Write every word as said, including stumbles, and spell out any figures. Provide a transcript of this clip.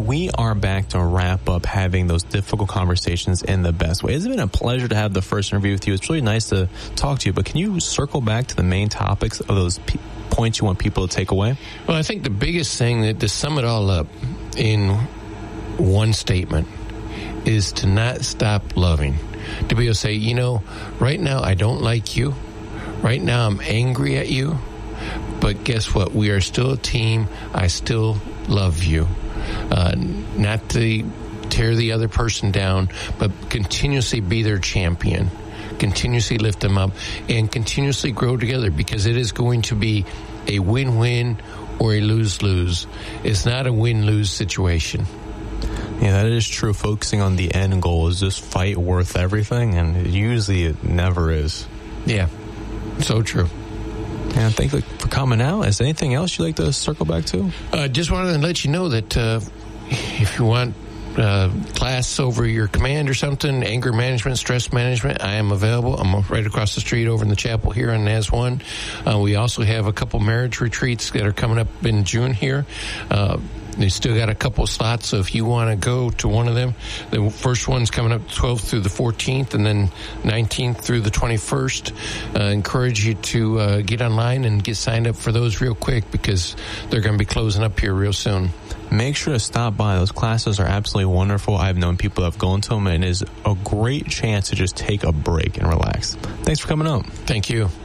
we are back to wrap up having those difficult conversations in the best way. It's been a pleasure to have the first interview with you. It's really nice to talk to you, but can you circle back to the main topics of those p- points you want people to take away? Well, I think the biggest thing, that to sum it all up in one statement, is to not stop loving. To be able to say, you know, right now I don't like you. Right now I'm angry at you. But guess what? We are still a team. I still love you. Uh, not to tear the other person down, but continuously be their champion. Continuously lift them up and continuously grow together, because it is going to be a win-win or a lose-lose. It's not a win-lose situation. Yeah, that is true. Focusing on the end goal, is this fight worth everything? And usually it never is. Yeah, so true. And thank you for coming out. Is there anything else you'd like to circle back to? Uh, just wanted to let you know that uh, if you want uh, class over your command or something, anger management, stress management, I am available. I'm right across the street over in the chapel here on N A S one. Uh, we also have a couple marriage retreats that are coming up in June here. Uh, They still got a couple slots, so if you want to go to one of them, the first one's coming up twelfth through the fourteenth, and then nineteenth through the twenty-first. Uh, encourage you to uh, get online and get signed up for those real quick, because they're going to be closing up here real soon. Make sure to stop by. Those classes are absolutely wonderful. I've known people that have gone to them, and it is a great chance to just take a break and relax. Thanks for coming out. Thank you.